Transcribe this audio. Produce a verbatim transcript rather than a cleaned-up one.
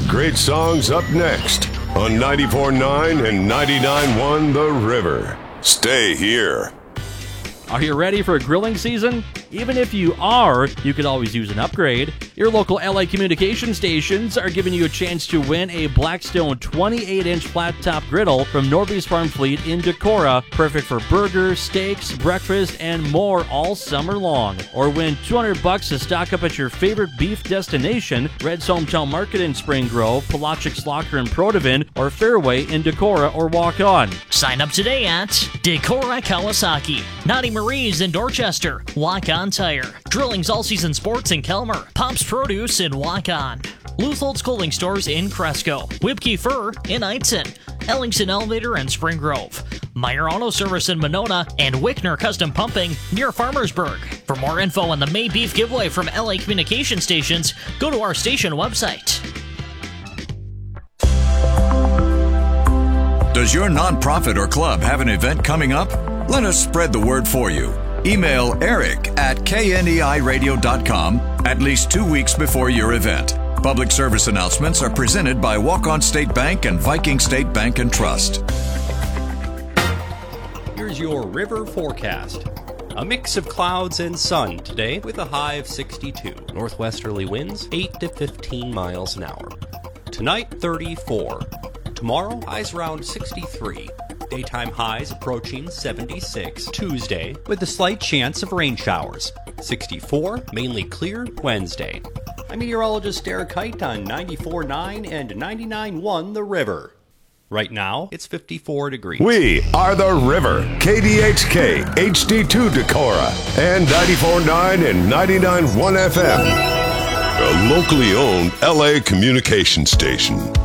great songs up next on ninety-four point nine and ninety-nine point one The River. Stay here. Are you ready for grilling season? Even if you are, you could always use an upgrade. Your local L A communication stations are giving you a chance to win a Blackstone twenty-eight inch flat-top griddle from Norby's Farm Fleet in Decorah, perfect for burgers, steaks, breakfast, and more all summer long. Or win two hundred bucks to stock up at your favorite beef destination, Red's Hometown Market in Spring Grove, Polochic's Locker in Protivin, or Fairway in Decorah or Walk On. Sign up today at Decorah Kawasaki, Naughty Marie's in Dorchester, Walk On Tire, Drilling's All Season Sports in Kelmer, Pop's Produce in Waukon, Luthold's Clothing Stores in Cresco, Whipkey Fur in Eitzen, Ellingson Elevator in Spring Grove, Meyer Auto Service in Monona, and Wickner Custom Pumping near Farmersburg. For more info on the May Beef giveaway from L A Communication Stations, go to our station website. Does your nonprofit or club have an event coming up? Let us spread the word for you. Email Eric at K N E I radio dot com at least two weeks before your event. Public service announcements are presented by Walk-On State Bank and Viking State Bank and Trust. Here's your river forecast. A mix of clouds and sun today with a high of sixty-two. Northwesterly winds eight to fifteen miles an hour. Tonight, thirty-four. Tomorrow, highs around sixty-three. Daytime highs approaching seventy-six. Tuesday, with a slight chance of rain showers. sixty-four, mainly clear Wednesday. I'm meteorologist Derek Height on ninety-four point nine and ninety-nine point one The River. Right now, it's fifty-four degrees. We are The River, K D H K, H D two Decorah, and ninety-four point nine and ninety-nine point one F M. A locally owned L A communication station.